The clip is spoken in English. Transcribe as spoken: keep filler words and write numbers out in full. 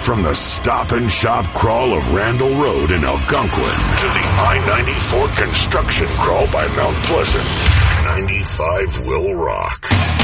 From the Stop and Shop crawl of Randall Road in Algonquin to the I ninety-four construction crawl by Mount Pleasant, ninety-five will rock.